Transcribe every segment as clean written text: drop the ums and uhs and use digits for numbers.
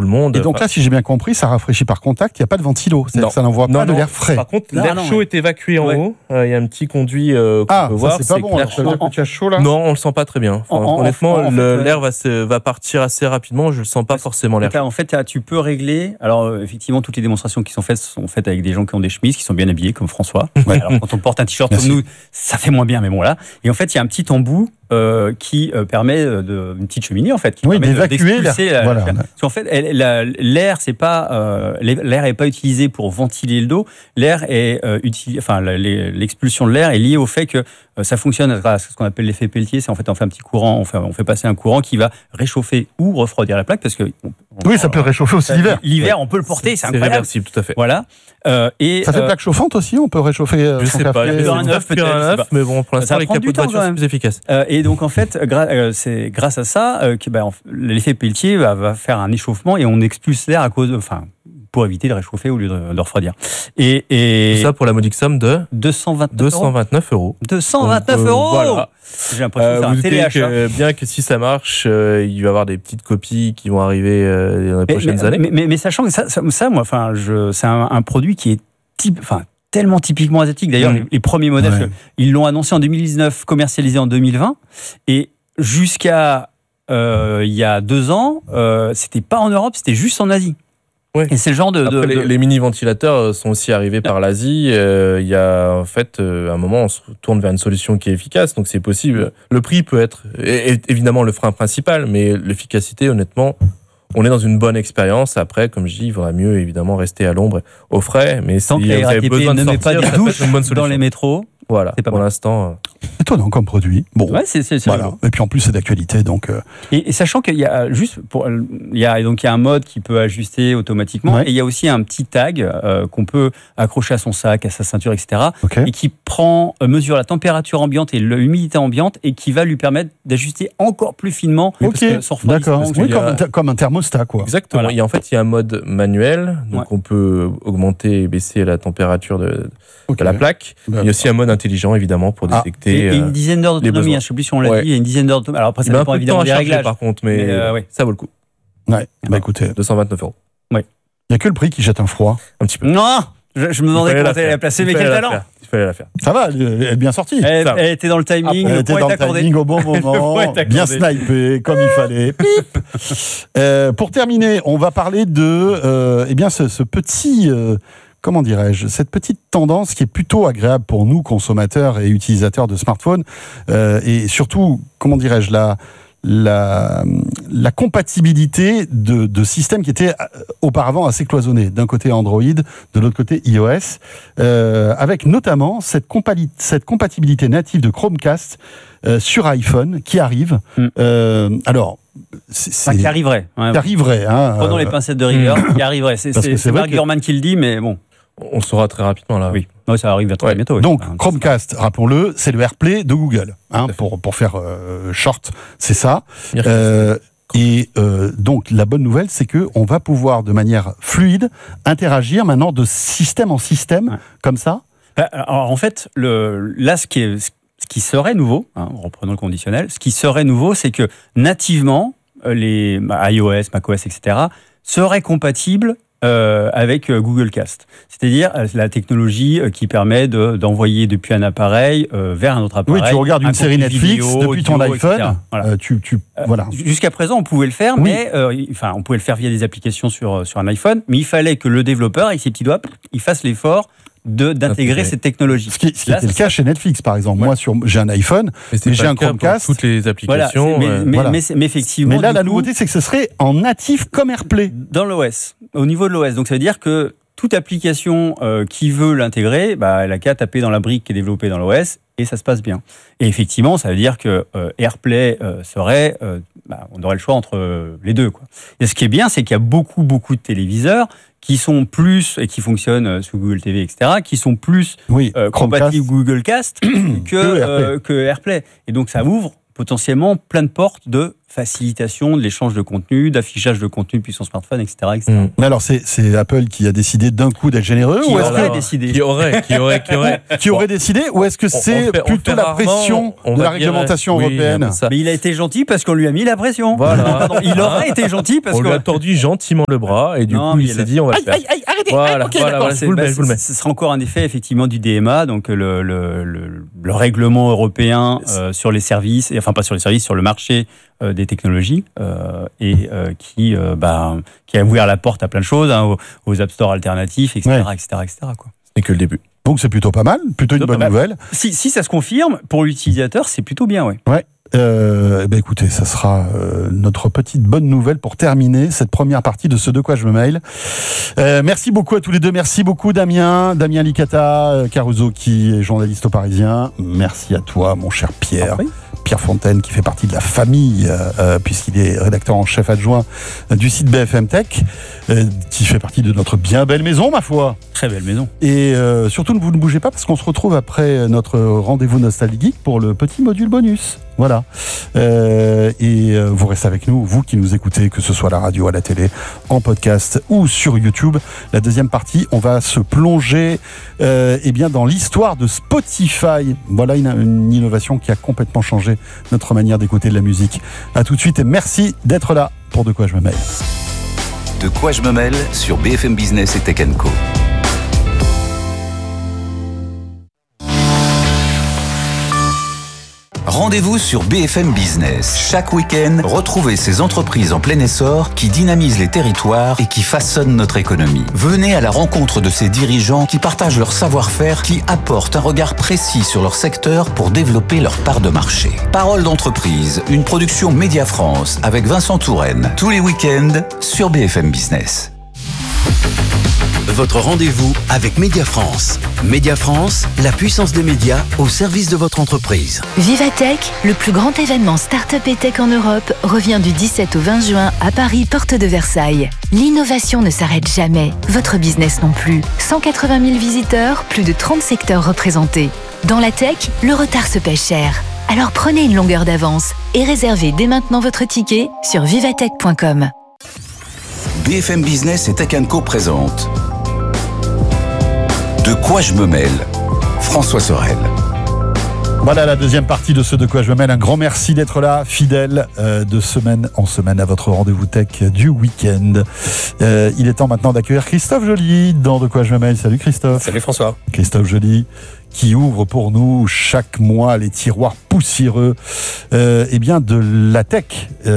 le monde. Et donc là, si j'ai bien compris, ça rafraîchit par contact, il n'y a pas de ventilo, ça n'envoie pas de l'air frais. Par contre, l'air chaud est évacué en haut, il y a un petit conduit qu'on peut voir. C'est pas bon, alors ça veut dire que tu as chaud là ? Non, on le sent pas très bien. Honnêtement, l'air va partir assez rapidement, je le sens pas forcément l'air chaud. En fait, tu peux régler, alors effectivement, toutes les démonstrations qui sont faites avec des gens qui ont des chemises, qui sont bien habillés, comme François. Alors quand on porte un t-shirt comme nous, ça fait moins bien, mais bon là. Et en fait, il y a un petit embout qui permet une petite cheminée en fait, qui permet d'évacuer l'air. Voilà. Parce qu'en fait, l'air c'est pas l'air est pas utilisé pour ventiler le dos. L'air est l'expulsion de l'air est liée au fait que ça fonctionne grâce à ce qu'on appelle l'effet Peltier. C'est en fait on fait un petit courant, on fait passer un courant qui va réchauffer ou refroidir la plaque parce que ça peut réchauffer aussi l'hiver. L'hiver, on peut le porter, c'est incroyable. Réversible, tout à fait. Voilà. Et ça fait plaque chauffante aussi, on peut réchauffer. Je sais pas. Un œuf peut-être. Mais bon, pour l'instant, les capots de voiture sont plus efficaces. Et donc en fait, c'est grâce à ça que l'effet Peltier va faire un échauffement et on expulse l'air pour éviter de réchauffer au lieu de refroidir. Et tout ça pour la modique somme de 229 euros. 229 euros. Voilà. J'ai l'impression que c'est un téléachat. Bien que si ça marche, il va y avoir des petites copies qui vont arriver dans les prochaines années. Mais sachant que ça moi, c'est un produit qui est tellement typiquement asiatique. D'ailleurs, les premiers modèles, ils l'ont annoncé en 2019, commercialisé en 2020, et jusqu'à il y a 2 ans, c'était pas en Europe, c'était juste en Asie. Ouais. Et c'est le genre les mini-ventilateurs sont aussi arrivés par l'Asie. Il y a en fait, à un moment, on se tourne vers une solution qui est efficace, donc c'est possible. Le prix peut être évidemment le frein principal, mais l'efficacité, honnêtement, on est dans une bonne expérience. Après, comme je dis, il vaudra mieux évidemment rester à l'ombre, au frais. Mais tant si que la RATP besoin de ne met pas de douche dans les métros. Voilà, pour l'instant. Étonnant comme produit. Bon, c'est voilà. Et puis en plus, c'est d'actualité. Donc, et sachant qu'il y a il y a un mode qui peut ajuster automatiquement, et il y a aussi un petit tag qu'on peut accrocher à son sac, à sa ceinture, etc. Et qui mesure la température ambiante et l'humidité ambiante et qui va lui permettre d'ajuster encore plus finement son refroidissement. D'accord. Comme un thermostat, quoi. Exactement. Voilà. Il y a un mode manuel, donc on peut augmenter et baisser la température de la plaque. Il y a aussi un mode intelligent, évidemment, pour détecter. Et une dizaine d'heures d'autonomie, je ne sais plus si on l'a dit, il y a une dizaine d'heures d'autonomie. Alors après, ça dépend évidemment des réglages. Par contre, mais ça vaut le coup. Ouais, écoutez. 229 euros. Il n'y a que le prix qui jette un froid. Un petit peu. Non, je me demandais comment tu allais la placer, mais quel talent. Il fallait la faire. Ça va, elle est bien sortie. Elle était dans le timing. Elle était dans le timing au bon moment, bien snipée, comme il fallait. Pour terminer, on va parler de ce petit... comment dirais-je, cette petite tendance qui est plutôt agréable pour nous, consommateurs et utilisateurs de smartphones, et surtout, comment dirais-je, la compatibilité de systèmes qui étaient auparavant assez cloisonnés. D'un côté Android, de l'autre côté iOS, avec notamment cette compatibilité native de Chromecast sur iPhone qui arrive. Alors, qui arriverait. Qui arriverait. Prenons les pincettes de rigueur, qui arriverait. C'est Mark Gurman qui le dit, mais bon. On le saura très rapidement là. Oui, ça arrive très bientôt. Donc Chromecast, rappelons-le, c'est le AirPlay de Google. Pour faire short, c'est ça. Donc la bonne nouvelle, c'est que on va pouvoir de manière fluide interagir maintenant de système en système, comme ça. Alors en fait, ce qui serait nouveau, reprenons le conditionnel, ce qui serait nouveau, c'est que nativement, les iOS, macOS, etc., seraient compatibles avec Google Cast. C'est-à-dire la technologie qui permet d'envoyer depuis un appareil vers un autre appareil. Oui, tu regardes une série Netflix depuis ton iPhone. Voilà. Jusqu'à présent, on pouvait le faire, mais on pouvait le faire via des applications sur un iPhone, mais il fallait que le développeur, avec ses petits doigts, il fasse l'effort d'intégrer cette technologie. Ce qui était le cas chez Netflix, par exemple. Moi, j'ai un iPhone, mais j'ai un Chromecast. Toutes les applications. Mais effectivement. Mais là, la nouveauté, c'est que ce serait en natif comme AirPlay. Dans l'OS, au niveau de l'OS. Donc, ça veut dire que toute application qui veut l'intégrer, elle n'a qu'à taper dans la brique qui est développée dans l'OS et ça se passe bien. Et effectivement, ça veut dire que AirPlay serait... on aurait le choix entre les deux, quoi. Et ce qui est bien, c'est qu'il y a beaucoup de téléviseurs qui sont plus, et qui fonctionnent sous Google TV, etc., qui sont plus compatibles Google Cast que AirPlay. Et donc, ça ouvre potentiellement plein de portes de facilitation de l'échange de contenu, d'affichage de contenu depuis son smartphone, etc. Mais alors, c'est Apple qui a décidé d'un coup d'être généreux Qui aurait décidé Qui aurait décidé, ou est-ce que c'est plutôt la pression de la réglementation européenne? Mais il a été gentil parce qu'on lui a mis la pression. Voilà. Pardon, il aurait été gentil parce qu'on lui a tordu gentiment le bras et du coup il s'est dit on va le faire. Arrêtez. Voilà, je vous le mets. Ce sera encore un effet effectivement du DMA, donc le règlement européen sur les services, enfin pas sur les services, sur le marché des technologies qui a ouvert la porte à plein de choses, aux App Store alternatifs, etc. quoi. C'est que le début. Donc c'est plutôt pas mal, plutôt une bonne nouvelle. Si ça se confirme, pour l'utilisateur, c'est plutôt bien, oui. Ouais. Écoutez, ça sera notre petite bonne nouvelle pour terminer cette première partie de ce De quoi je me mail. Merci beaucoup à tous les deux. Merci beaucoup Damien Licata, Caruso qui est journaliste au Parisien. Merci à toi mon cher Pierre. Pierre Fontaine qui fait partie de la famille puisqu'il est rédacteur en chef adjoint du site BFM Tech qui fait partie de notre bien belle maison ma foi. Très belle maison. Et surtout vous ne bougez pas parce qu'on se retrouve après notre rendez-vous Nostalgie Geek pour le petit module bonus. Voilà. Et vous restez avec nous, vous qui nous écoutez, que ce soit à la radio, à la télé, en podcast ou sur YouTube. La deuxième partie, on va se plonger dans l'histoire de Spotify. Voilà une innovation qui a complètement changé notre manière d'écouter de la musique. À tout de suite et merci d'être là pour De quoi je me mêle. De quoi je me mêle sur BFM Business et Tech & Co. Rendez-vous sur BFM Business. Chaque week-end, retrouvez ces entreprises en plein essor qui dynamisent les territoires et qui façonnent notre économie. Venez à la rencontre de ces dirigeants qui partagent leur savoir-faire, qui apportent un regard précis sur leur secteur pour développer leur part de marché. Parole d'entreprise, une production Média France avec Vincent Touraine. Tous les week-ends sur BFM Business. Votre rendez-vous avec Média France. Média France, la puissance des médias au service de votre entreprise. Vivatech, le plus grand événement start-up et tech en Europe, revient du 17 au 20 juin à Paris, porte de Versailles. L'innovation ne s'arrête jamais, votre business non plus. 180 000 visiteurs, plus de 30 secteurs représentés. Dans la tech, le retard se paie cher. Alors prenez une longueur d'avance et réservez dès maintenant votre ticket sur vivatech.com. BFM Business et Tech & Co présente De quoi je me mêle, François Sorel. Voilà la deuxième partie de ce De quoi je me mêle. Un grand merci d'être là, fidèle de semaine en semaine à votre rendez-vous tech du week-end. Il est temps maintenant d'accueillir Christophe Joly dans De quoi je me mêle. Salut Christophe. Salut François. Christophe Joly qui ouvre pour nous chaque mois les tiroirs poussiéreux de la tech.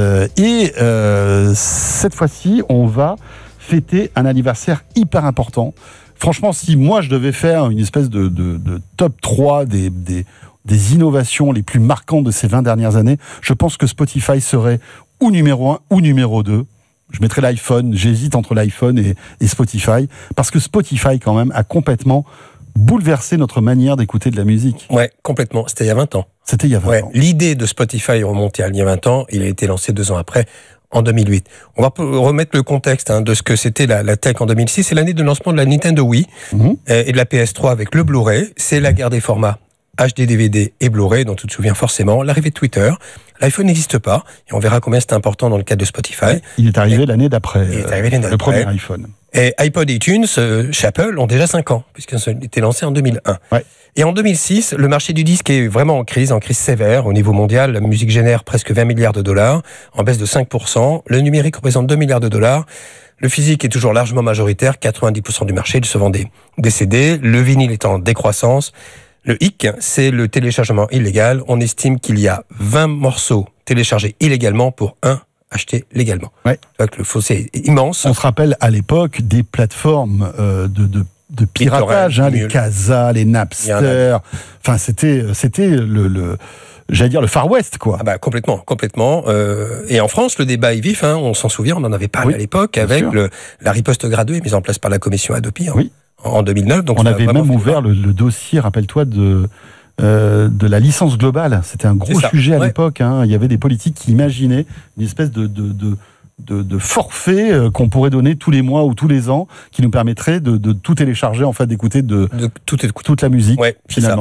Cette fois-ci, on va fêter un anniversaire hyper important. Franchement, si moi je devais faire une espèce de top 3 des innovations les plus marquantes de ces 20 dernières années, je pense que Spotify serait ou numéro 1 ou numéro 2. Je mettrais l'iPhone, j'hésite entre l'iPhone et Spotify, parce que Spotify quand même a complètement bouleversé notre manière d'écouter de la musique. Ouais, complètement. C'était il y a 20 ans. C'était il y a 20 ans. L'idée de Spotify remontait à il y a 20 ans. Il a été lancé 2 ans après, en 2008. On va remettre le contexte de ce que c'était la tech en 2006. C'est l'année de lancement de la Nintendo Wii et de la PS3 avec le Blu-ray. C'est la guerre des formats HD, DVD et Blu-ray, dont tu te souviens forcément. L'arrivée de Twitter. L'iPhone n'existe pas. Et on verra combien c'était important dans le cadre de Spotify. Il est arrivé l'année d'après. Le premier iPhone. Et iPod et iTunes, chez Apple, ont déjà 5 ans, puisqu'ils ont été lancés en 2001. Ouais. Et en 2006, le marché du disque est vraiment en crise sévère. Au niveau mondial, la musique génère presque 20 milliards de dollars, en baisse de 5%. Le numérique représente 2 milliards de dollars. Le physique est toujours largement majoritaire, 90% du marché, il se vend des CD. Le vinyle est en décroissance. Le hic, c'est le téléchargement illégal. On estime qu'il y a 20 morceaux téléchargés illégalement pour 1 acheté légalement. Ouais. Donc le fossé est immense. On se rappelle à l'époque des plateformes de piratage, les Kazaa, les Napster. Enfin, c'était j'allais dire le Far West, quoi. Ah bah complètement. Et en France, le débat est vif. On s'en souvient, on en avait parlé à l'époque avec la riposte graduée mise en place par la commission Adopi en 2009. Donc on avait même ouvert le dossier, rappelle-toi, de la licence globale. C'était un gros sujet à l'époque. Il y avait des politiques qui imaginaient une espèce de forfait qu'on pourrait donner tous les mois ou tous les ans, qui nous permettrait de tout télécharger, en fait, d'écouter toute la musique, finalement.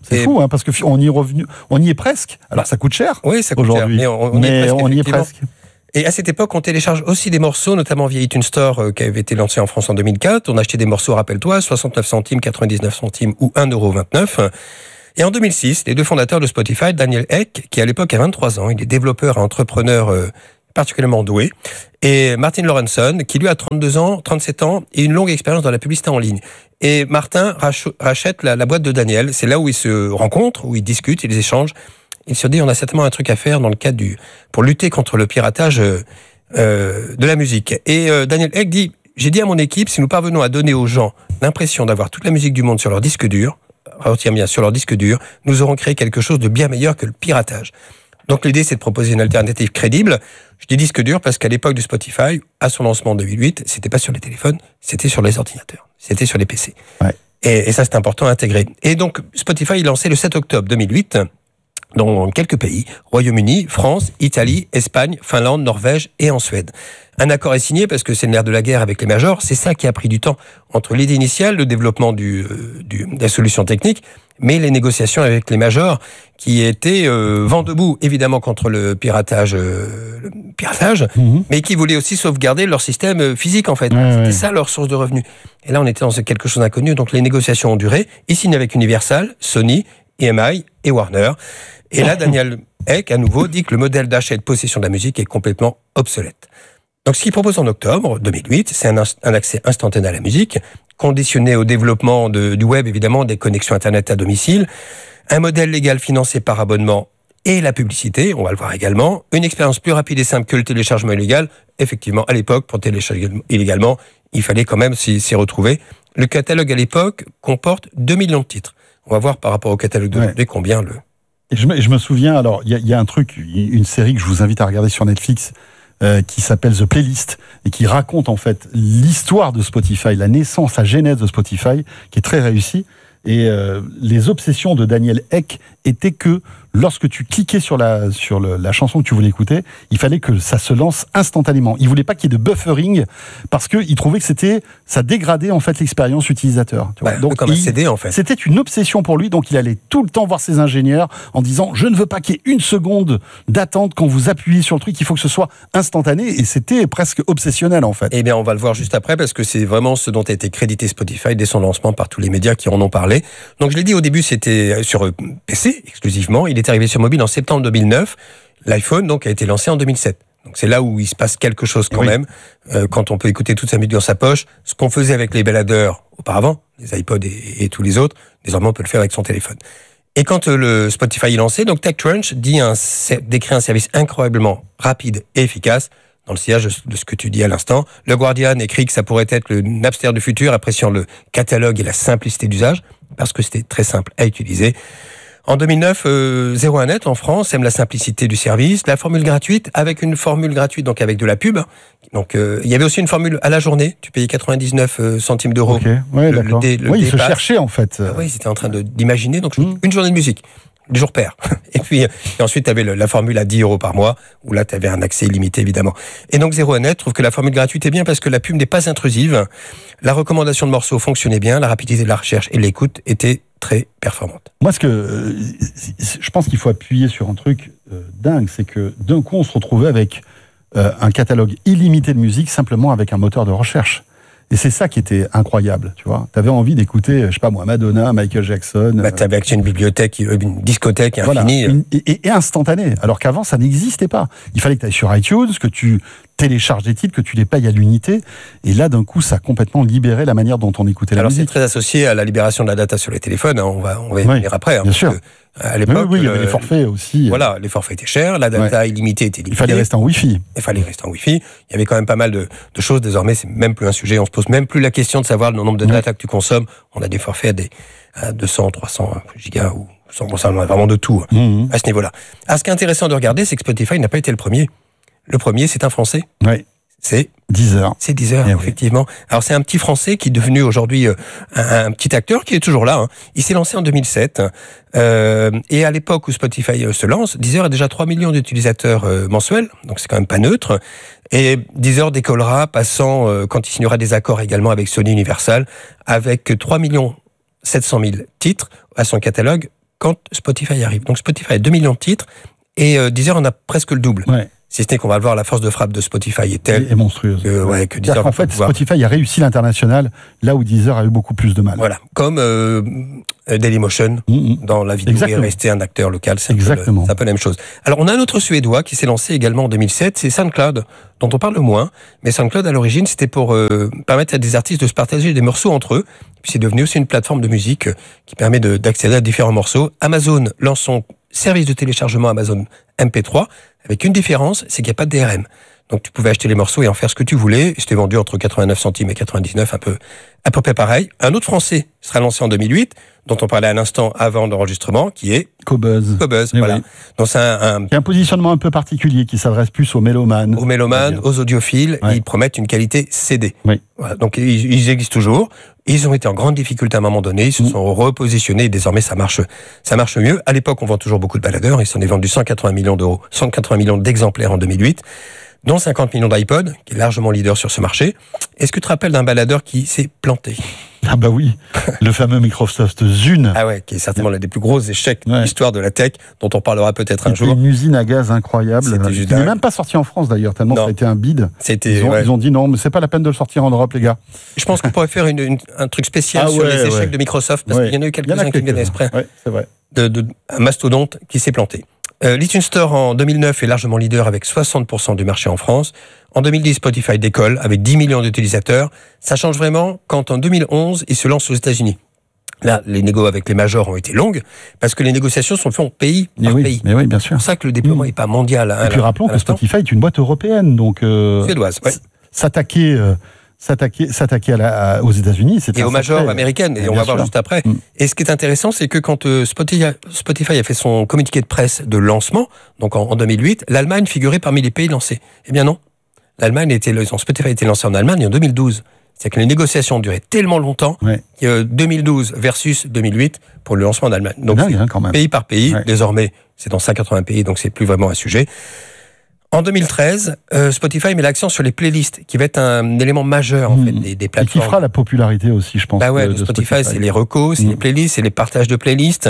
C'est fou, parce qu'on y est presque. Alors ça coûte cher. Oui, ça coûte aujourd'hui, cher. Mais on y est presque. Et à cette époque, on télécharge aussi des morceaux, notamment via iTunes Store, qui avait été lancé en France en 2004. On achetait des morceaux, rappelle-toi, 69 centimes, 99 centimes ou 1,29 €. Et en 2006, les deux fondateurs de Spotify, Daniel Ek, qui à l'époque a 23 ans, il est développeur et entrepreneur particulièrement doué, et Martin Lorentzon, qui lui a 37 ans et une longue expérience dans la publicité en ligne. Et Martin rachète la boîte de Daniel. C'est là où ils se rencontrent, où ils discutent, ils échangent. Il se dit, on a certainement un truc à faire dans le cadre pour lutter contre le piratage de la musique. Et Daniel Ek dit, j'ai dit à mon équipe, si nous parvenons à donner aux gens l'impression d'avoir toute la musique du monde sur leur disque dur, retiens bien, sur leur disque dur, nous aurons créé quelque chose de bien meilleur que le piratage. Donc l'idée, c'est de proposer une alternative crédible. Je dis disque dur parce qu'à l'époque de Spotify, à son lancement en 2008, c'était pas sur les téléphones, c'était sur les ordinateurs, c'était sur les PC. Ouais. Et ça, c'est important à intégrer. Et donc, Spotify est lancé le 7 octobre 2008 dans quelques pays, Royaume-Uni, France, Italie, Espagne, Finlande, Norvège et en Suède. Un accord est signé parce que c'est le nerf de la guerre avec les majors. C'est ça qui a pris du temps entre l'idée initiale, le développement de la solution technique, mais les négociations avec les majors qui étaient vent debout, évidemment, contre le piratage, mais qui voulaient aussi sauvegarder leur système physique, en fait. C'était ça leur source de revenus. Et là, on était dans quelque chose d'inconnu, donc les négociations ont duré. Ils signent avec Universal, Sony, EMI et Warner. Et là, Daniel Ek, à nouveau, dit que le modèle d'achat et de possession de la musique est complètement obsolète. Donc, ce qu'il propose en octobre 2008, c'est un accès instantané à la musique, conditionné au développement du web, évidemment, des connexions Internet à domicile, un modèle légal financé par abonnement et la publicité, on va le voir également, une expérience plus rapide et simple que le téléchargement illégal. Effectivement, à l'époque, pour télécharger illégalement, il fallait quand même s'y retrouver. Le catalogue, à l'époque, comporte 2 millions de titres. On va voir par rapport au catalogue de combien le... Et je me souviens, alors, il y a un truc, une série que je vous invite à regarder sur Netflix, qui s'appelle The Playlist, et qui raconte en fait l'histoire de Spotify, la naissance, la genèse de Spotify, qui est très réussie. Et les obsessions de Daniel Ek étaient que lorsque tu cliquais sur la chanson que tu voulais écouter, il fallait que ça se lance instantanément. Il voulait pas qu'il y ait de buffering parce qu'il trouvait que ça dégradait en fait l'expérience utilisateur. Tu vois. Donc comme un CD en fait. C'était une obsession pour lui, donc il allait tout le temps voir ses ingénieurs en disant je ne veux pas qu'il y ait une seconde d'attente quand vous appuyez sur le truc, il faut que ce soit instantané, et c'était presque obsessionnel en fait. Eh bien on va le voir juste après parce que c'est vraiment ce dont a été crédité Spotify dès son lancement par tous les médias qui en ont parlé. Donc je l'ai dit au début, c'était sur PC exclusivement. Il est arrivé sur mobile en septembre 2009. L'iPhone donc a été lancé en 2007. Donc c'est là où il se passe quelque chose quand même. Quand on peut écouter toute sa musique dans sa poche, ce qu'on faisait avec les baladeurs auparavant, les iPods et tous les autres, désormais on peut le faire avec son téléphone. Et quand le Spotify est lancé, donc TechCrunch décrit un service incroyablement rapide et efficace. Dans le sillage de ce que tu dis à l'instant, le Guardian écrit que ça pourrait être le Napster du futur, appréciant le catalogue et la simplicité d'usage, parce que c'était très simple à utiliser. En 2009, 01net en France aime la simplicité du service, la formule gratuite, avec une formule gratuite, donc avec de la pub. Donc, il y avait aussi une formule à la journée, tu payais 99 centimes d'euros. Ok, ouais, d'accord. Oui, ils se cherchaient en fait. Oui, ils étaient en train d'imaginer, donc une journée de musique. Du jour pair. Et ensuite, tu avais la formule à 10 € par mois, où là, tu avais un accès illimité, évidemment. Et donc, 01net trouve que la formule gratuite est bien parce que la pub n'est pas intrusive, la recommandation de morceaux fonctionnait bien, la rapidité de la recherche et de l'écoute était très performante. Moi, je pense qu'il faut appuyer sur un truc dingue, c'est que d'un coup, on se retrouvait avec un catalogue illimité de musique, simplement avec un moteur de recherche. Et c'est ça qui était incroyable, tu vois. T'avais envie d'écouter, je sais pas moi, Madonna, Michael Jackson. T'avais accès à une bibliothèque, une discothèque infinie. Voilà, et instantanée. Alors qu'avant, ça n'existait pas. Il fallait que tu ailles sur iTunes, que tu télécharges des titres, que tu les payes à l'unité. Et là, d'un coup, ça a complètement libéré la manière dont on écoutait la musique. Alors, c'est très associé à la libération de la data sur les téléphones. Hein. On va y venir après. Hein, bien sûr. À l'époque, il y avait les forfaits aussi. Voilà, les forfaits étaient chers, la data illimitée était limitée. Il fallait rester en Wi-Fi. Il y avait quand même pas mal de choses. Désormais, c'est même plus un sujet. On se pose même plus la question de savoir le nombre de data que tu consommes. On a des forfaits à 200, 300 gigas ou ça, on a vraiment de tout à ce niveau-là. Alors, ce qui est intéressant de regarder, c'est que Spotify n'a pas été le premier. Le premier, c'est un Français. Oui. C'est Deezer. C'est Deezer, effectivement. Oui. Alors, c'est un petit Français qui est devenu aujourd'hui un petit acteur qui est toujours là. Hein. Il s'est lancé en 2007. Et à l'époque où Spotify se lance, Deezer a déjà 3 millions d'utilisateurs mensuels. Donc, c'est quand même pas neutre. Et Deezer décollera, passant, quand il signera des accords également avec Sony Universal, avec 3 700 000 titres à son catalogue quand Spotify arrive. Donc Spotify a 2 millions de titres et Deezer en a presque le double. Ouais. Si ce n'est qu'on va le voir, la force de frappe de Spotify est telle. Et monstrueuse. Que Deezer en fait, Spotify a réussi l'international là où Deezer a eu beaucoup plus de mal. Voilà. Comme Dailymotion, dans la vidéo, est resté un acteur local. C'est un peu la même chose. Alors, on a un autre Suédois qui s'est lancé également en 2007, c'est SoundCloud, dont on parle moins. Mais SoundCloud, à l'origine, c'était pour permettre à des artistes de se partager des morceaux entre eux. Et puis, c'est devenu aussi une plateforme de musique qui permet d'accéder à différents morceaux. Amazon lance son service de téléchargement Amazon MP3, avec une différence, c'est qu'il n'y a pas de DRM. Donc tu pouvais acheter les morceaux et en faire ce que tu voulais. C'était vendu entre 89 centimes et 99, à peu près pareil. Un autre français sera lancé en 2008, dont on parlait à l'instant avant l'enregistrement, qui est Qobuz. Voilà. Oui. Donc c'est un positionnement un peu particulier qui s'adresse plus aux mélomanes. Aux audiophiles. Ouais. Ils promettent une qualité CD. Oui. Voilà. Donc ils existent toujours. Ils ont été en grande difficulté à un moment donné. Ils se sont repositionnés et désormais ça marche mieux. À l'époque, on vend toujours beaucoup de baladeurs. Ils s'en est vendu 180 millions d'exemplaires en 2008. Dont 50 millions d'iPod, qui est largement leader sur ce marché. Est-ce que tu te rappelles d'un baladeur qui s'est planté ? Ah bah oui, le fameux Microsoft Zune. Ah ouais, qui est certainement l'un des plus gros échecs de l'histoire de la tech, dont on parlera peut-être un jour. Une usine à gaz incroyable, qui n'est même pas sortie en France d'ailleurs, tellement ça a été un bid. Ils ont dit non, mais c'est pas la peine de le sortir en Europe, les gars. Je pense qu'on pourrait faire un truc spécial sur les échecs de Microsoft, parce qu'il y en a eu quelques-uns qui viennent d'esprit. Ouais, c'est vrai. Un mastodonte qui s'est planté. l'iTunes Store en 2009 est largement leader avec 60% du marché en France. En 2010, Spotify décolle avec 10 millions d'utilisateurs. Ça change vraiment quand en 2011, il se lance aux États-Unis. Là, les négos avec les majors ont été longues parce que les négociations sont faites pays par pays. Mais oui, bien sûr. C'est pour ça que le déploiement n'est pas mondial. Et puis rappelons que Spotify est une boîte européenne, donc suédoise. Ouais. S'attaquer aux États-Unis, c'est et aux majors américaines, et on va voir juste après. Et ce qui est intéressant, c'est que quand Spotify a fait son communiqué de presse de lancement, donc en 2008, l'Allemagne figurait parmi les pays lancés. Eh bien non, Spotify a été lancé en Allemagne en 2012. C'est que les négociations ont duré tellement longtemps, 2012 versus 2008 pour le lancement en Allemagne. Donc dingue, quand même. Pays par pays, désormais c'est dans 180 pays, donc c'est plus vraiment un sujet. En 2013, Spotify met l'accent sur les playlists, qui va être un élément majeur en fait des plateformes. Et qui fera la popularité aussi, je pense. Bah ouais, de Spotify, c'est les recos, c'est les playlists, c'est les partages de playlists.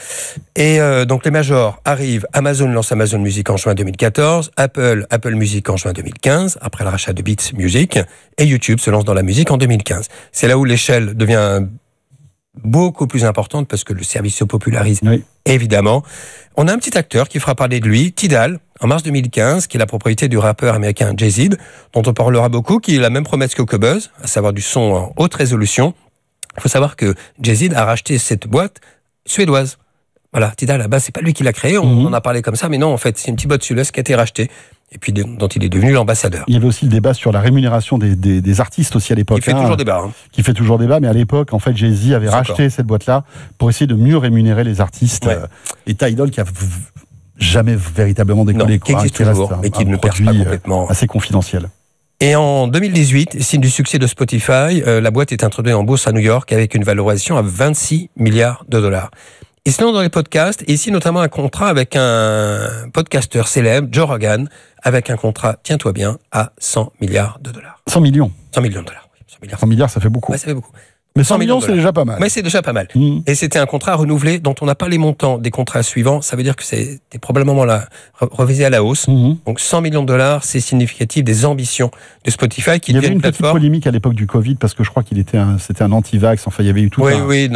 Et donc les majors arrivent. Amazon lance Amazon Music en juin 2014, Apple Music en juin 2015, après le rachat de Beats Music, et YouTube se lance dans la musique en 2015. C'est là où l'échelle devient beaucoup plus importante parce que le service se popularise. Évidemment. On a un petit acteur qui fera parler de lui, Tidal, en mars 2015, qui est la propriété du rappeur américain Jay-Z, dont on parlera beaucoup, qui a la même promesse que Qobuz, à savoir du son en haute résolution. Il faut savoir que Jay-Z a racheté cette boîte suédoise. Voilà, Tidal, là-bas, c'est pas lui qui l'a créé, on en a parlé comme ça, mais non, en fait, c'est une petite boîte suédoise qui a été rachetée, et puis dont il est devenu l'ambassadeur. Il y avait aussi le débat sur la rémunération des artistes aussi à l'époque. Qui fait toujours débat. Qui fait toujours débat, mais à l'époque, en fait, Jay-Z avait racheté cette boîte-là pour essayer de mieux rémunérer les artistes. Et Tidal, qui a jamais véritablement décollé. Qui existe toujours, mais qui ne perce pas complètement. Assez confidentiel. Et en 2018, signe du succès de Spotify, la boîte est introduite en bourse à New York avec une valorisation à 26 milliards de dollars. Ils se lancent dans les podcasts, et ici notamment un contrat avec un podcasteur célèbre, Joe Rogan, avec un contrat, tiens-toi bien, à 100 milliards de dollars. 100 millions 100 millions de dollars, oui. 100 milliards, ça fait beaucoup. Ouais, ça fait beaucoup. Mais 100 millions, c'est déjà pas mal. Mais c'est déjà pas mal. Et c'était un contrat renouvelé dont on n'a pas les montants des contrats suivants. Ça veut dire que c'était probablement revisé à la hausse. Donc 100 millions de dollars, c'est significatif des ambitions de Spotify qui devient une plateforme. Il y avait une petite polémique à l'époque du Covid parce que je crois qu'il était c'était un anti-vax. Enfin, il y avait eu tout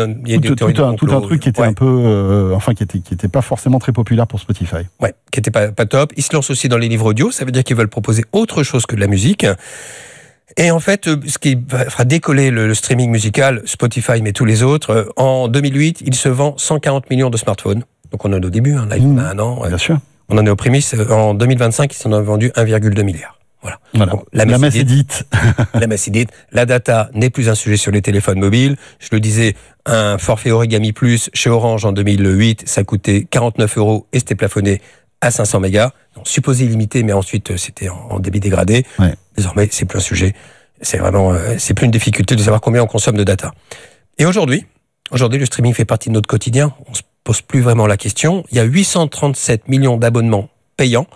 un truc qui était un peu, qui était pas forcément très populaire pour Spotify. Ouais, qui était pas top. Ils se lancent aussi dans les livres audio. Ça veut dire qu'ils veulent proposer autre chose que de la musique. Et en fait, ce qui fera décoller le streaming musical, Spotify, mais tous les autres, en 2008, il se vend 140 millions de smartphones. Donc on en est au début, là, il y a un an. Bien sûr. On en est aux prémices. En 2025, ils s'en ont vendu 1,2 milliard. Voilà. Donc, la messe est dite. La messe est dite. La data n'est plus un sujet sur les téléphones mobiles. Je le disais, un forfait Origami Plus chez Orange en 2008, ça coûtait 49 € et c'était plafonné à 500 mégas, donc supposé illimité, mais ensuite c'était en débit dégradé. Désormais, c'est plus un sujet. C'est vraiment, c'est plus une difficulté de savoir combien on consomme de data. Et aujourd'hui, le streaming fait partie de notre quotidien. On se pose plus vraiment la question. Il y a 837 millions d'abonnements payants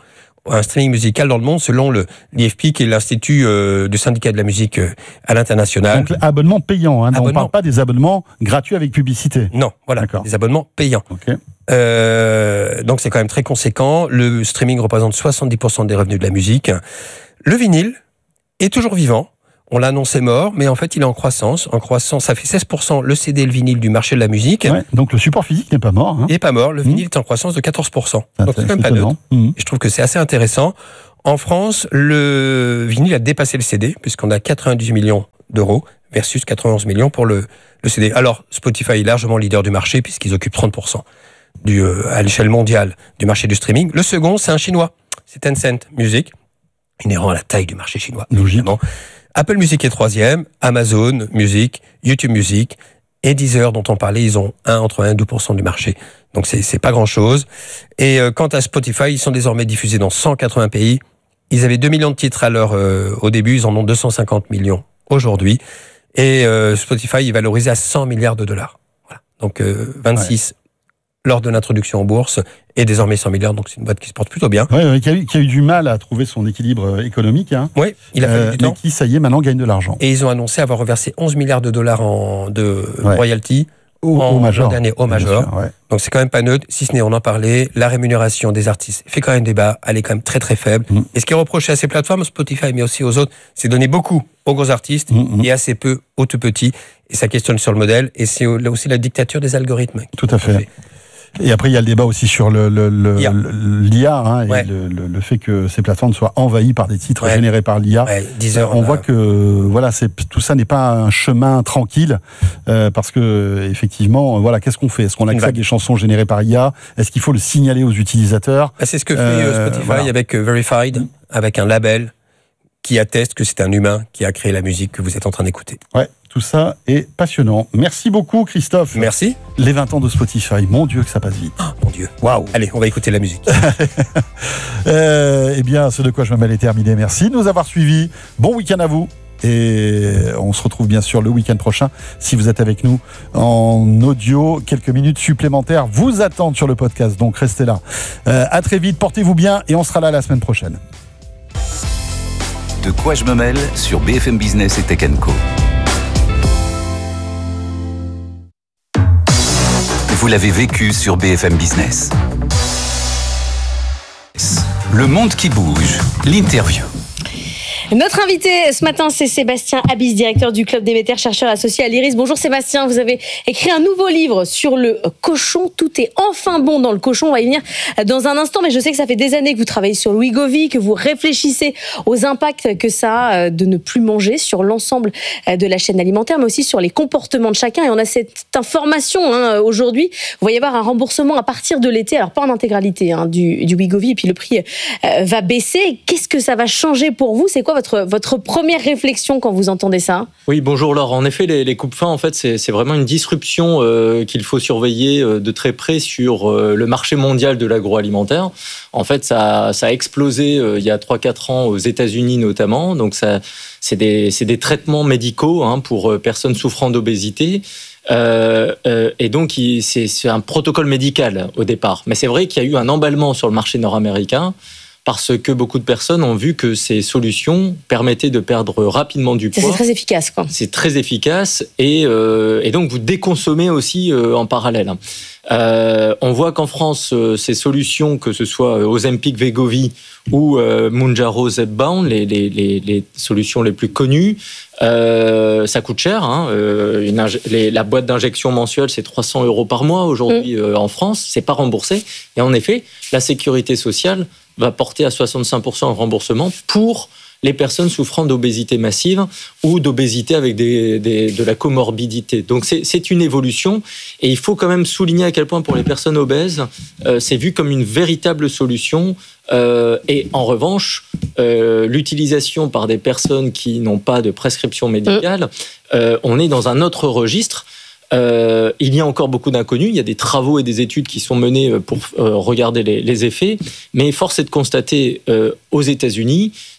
un streaming musical dans le monde selon l'IFP, qui est l'Institut du syndicat de la musique à l'international. Donc abonnement payant, hein, on ne parle pas des abonnements gratuits avec publicité. Non, voilà, des abonnements payants. Okay. Donc c'est quand même très conséquent. Le streaming représente 70% des revenus de la musique. Le vinyle est toujours vivant. On l'a annoncé mort, mais en fait, il est en croissance. Ça fait 16% le CD et le vinyle du marché de la musique. Ouais, donc le support physique n'est pas mort. Hein. Il n'est pas mort. Le vinyle est en croissance de 14%. Donc c'est quand même pas neutre. Je trouve que c'est assez intéressant. En France, le vinyle a dépassé le CD, puisqu'on a 98 millions d'euros versus 91 millions pour le CD. Alors, Spotify est largement leader du marché, puisqu'ils occupent 30% à l'échelle mondiale du marché du streaming. Le second, c'est un Chinois. C'est Tencent Music, inhérent à la taille du marché chinois. Logiquement. Apple Music est 3e, Amazon Music, YouTube Music et Deezer dont on parlait, ils ont entre 1 et 2% du marché. Donc c'est pas grand-chose. Et quant à Spotify, ils sont désormais diffusés dans 180 pays. Ils avaient 2 millions de titres au début, ils en ont 250 millions aujourd'hui. Et Spotify est valorisé à 100 milliards de dollars. Voilà. Donc 26 lors de l'introduction en bourse, et désormais 100 milliards, donc c'est une boîte qui se porte plutôt bien. Oui, qui a eu du mal à trouver son équilibre économique. Hein. Oui, il a fallu du temps. Mais qui, ça y est, maintenant gagne de l'argent. Et ils ont annoncé avoir reversé 11 milliards de dollars de royalties au major. Dernier, au major. Sûr, Donc c'est quand même pas neutre, si ce n'est, on en parlait, la rémunération des artistes fait quand même débat, elle est quand même très très faible. Et ce qui est reproché à ces plateformes, Spotify, mais aussi aux autres, c'est donner beaucoup aux gros artistes et assez peu aux tout petits. Et ça questionne sur le modèle, et c'est aussi la dictature des algorithmes. Tout à fait. Et après, il y a le débat aussi sur l'IA, hein, et le fait que ces plateformes soient envahies par des titres générés par l'IA. On voit que tout ça n'est pas un chemin tranquille, parce que effectivement, qu'est-ce qu'on fait ? Est-ce qu'on accepte des chansons générées par IA ? Est-ce qu'il faut le signaler aux utilisateurs ? C'est ce que fait Spotify avec Verified, avec un label qui atteste que c'est un humain qui a créé la musique que vous êtes en train d'écouter. Ouais. Tout ça est passionnant. Merci beaucoup, Christophe. Merci. Les 20 ans de Spotify. Mon Dieu, que ça passe vite. Oh, mon Dieu. Waouh. Allez, on va écouter la musique. Eh bien, ce de quoi je me mêle est terminé. Merci de nous avoir suivis. Bon week-end à vous. Et on se retrouve bien sûr le week-end prochain. Si vous êtes avec nous en audio, quelques minutes supplémentaires vous attendent sur le podcast. Donc, restez là. À très vite. Portez-vous bien et on sera là la semaine prochaine. De quoi je me mêle sur BFM Business et Tech & Co. Vous l'avez vécu sur BFM Business. Le monde qui bouge, l'interview. Notre invité ce matin, c'est Sébastien Abis, directeur du Club Déméter, chercheur associé à l'IRIS. Bonjour Sébastien, vous avez écrit un nouveau livre sur le cochon. Tout est enfin bon dans le cochon. On va y venir dans un instant, mais je sais que ça fait des années que vous travaillez sur le Wegovy, que vous réfléchissez aux impacts que ça a de ne plus manger sur l'ensemble de la chaîne alimentaire, mais aussi sur les comportements de chacun. Et on a cette information aujourd'hui. Vous va y avoir un remboursement à partir de l'été, alors pas en intégralité du Wegovy, et puis le prix va baisser. Qu'est-ce que ça va changer pour vous ? C'est quoi votre première réflexion quand vous entendez ça ? Oui, bonjour Laure. En effet, les coupes-faim, en fait, c'est vraiment une disruption qu'il faut surveiller de très près sur le marché mondial de l'agroalimentaire. En fait, ça a explosé il y a 3-4 ans aux États-Unis notamment. Donc, c'est des traitements médicaux pour personnes souffrant d'obésité. Et donc, c'est un protocole médical au départ. Mais c'est vrai qu'il y a eu un emballement sur le marché nord-américain, parce que beaucoup de personnes ont vu que ces solutions permettaient de perdre rapidement du poids. C'est très efficace, quoi. C'est très efficace, et donc vous déconsommez aussi en parallèle. On voit qu'en France, ces solutions, que ce soit Ozempic, Wegovy ou Mounjaro, Zepbound, les solutions les plus connues, ça coûte cher. La boîte d'injection mensuelle, c'est 300 € par mois aujourd'hui en France. C'est pas remboursé. Et en effet, la sécurité sociale va porter à 65% le remboursement pour les personnes souffrant d'obésité massive ou d'obésité avec de la comorbidité. Donc c'est une évolution, et il faut quand même souligner à quel point pour les personnes obèses, c'est vu comme une véritable solution. Et en revanche, l'utilisation par des personnes qui n'ont pas de prescription médicale, on est dans un autre registre. Il y a encore beaucoup d'inconnus. Il y a des travaux et des études qui sont menés pour regarder les effets. Mais force est de constater aux États-Unis,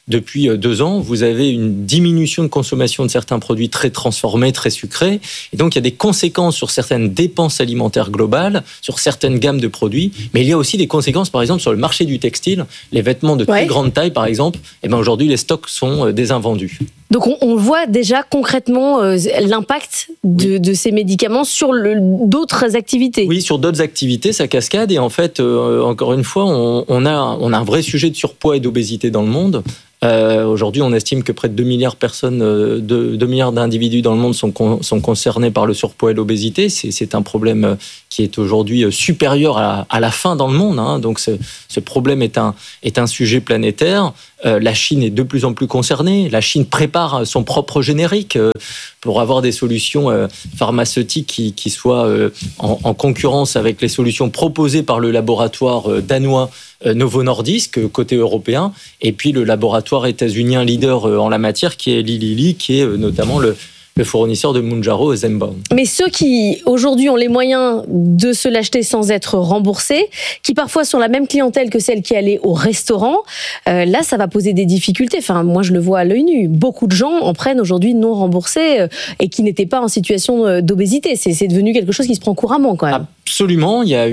depuis 2 ans, vous avez une diminution de consommation de certains produits très transformés, très sucrés. Et donc, il y a des conséquences sur certaines dépenses alimentaires globales, sur certaines gammes de produits. Mais il y a aussi des conséquences, par exemple, sur le marché du textile. Les vêtements de très grande taille, par exemple, aujourd'hui, les stocks sont désinvendus. Donc, on voit déjà concrètement l'impact de ces médicaments sur d'autres activités. Oui, sur d'autres activités, ça cascade. Et en fait, encore une fois, on a un vrai sujet de surpoids et d'obésité dans le monde. Aujourd'hui, on estime que près de 2 milliards de personnes, 2 milliards d'individus dans le monde sont concernés par le surpoids et l'obésité. C'est un problème qui est aujourd'hui supérieur à la faim dans le monde. Hein. Donc, ce problème est un sujet planétaire. La Chine est de plus en plus concernée. La Chine prépare son propre générique pour avoir des solutions pharmaceutiques qui soient en concurrence avec les solutions proposées par le laboratoire danois Novo Nordisk, côté européen, et puis le laboratoire états-unien leader en la matière, qui est Eli Lilly, qui est notamment le fournisseur de Mounjaro et Zembao. Mais ceux qui, aujourd'hui, ont les moyens de se l'acheter sans être remboursés, qui parfois sont la même clientèle que celle qui allait au restaurant, là, ça va poser des difficultés. Enfin, moi, je le vois à l'œil nu. Beaucoup de gens en prennent aujourd'hui non remboursés et qui n'étaient pas en situation d'obésité. C'est devenu quelque chose qui se prend couramment, quand même. Absolument, il y a